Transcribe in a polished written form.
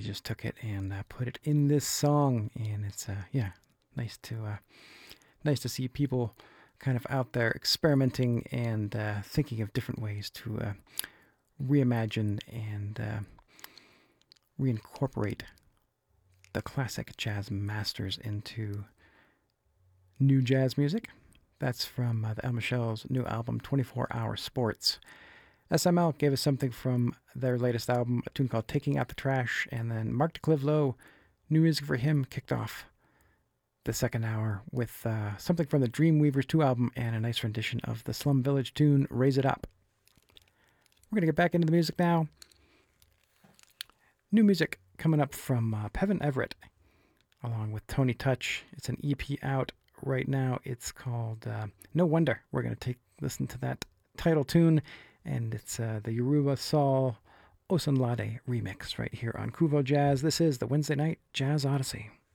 just took it and put it in this song, and it's nice to see people kind of out there experimenting and thinking of different ways to reimagine and reincorporate the classic jazz masters into new jazz music. That's from the El Michel's new album, 24 Hour Sports. SML gave us something from their latest album, a tune called Taking Out the Trash, and then Mark DeClive Lowe, new music for him, kicked off the second hour with something from the Dreamweavers 2 album and a nice rendition of the Slum Village tune, Raise It Up. We're going to get back into the music now. New music coming up from Pevin Everett, along with Tony Touch. It's an EP out right now. It's called No Wonder. We're going to listen to that title tune, and it's the Yoruba Soul Osunlade remix right here on Kuvo Jazz. This is the Wednesday Night Jazz Odyssey.